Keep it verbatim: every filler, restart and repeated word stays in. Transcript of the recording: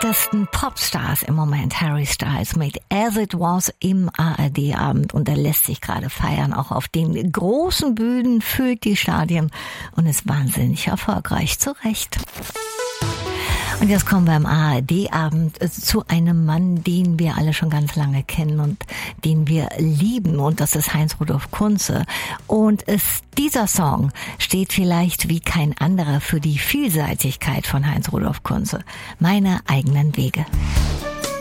beliebtesten Popstars im Moment, Harry Styles mit As It Was im A R D-Abend, und er lässt sich gerade feiern, auch auf den großen Bühnen, füllt die Stadien und ist wahnsinnig erfolgreich, zu Recht. Und jetzt kommen wir im A R D-Abend zu einem Mann, den wir alle schon ganz lange kennen und den wir lieben, und das ist Heinz-Rudolf Kunze. Und es, dieser Song steht vielleicht wie kein anderer für die Vielseitigkeit von Heinz-Rudolf Kunze. Meine eigenen Wege.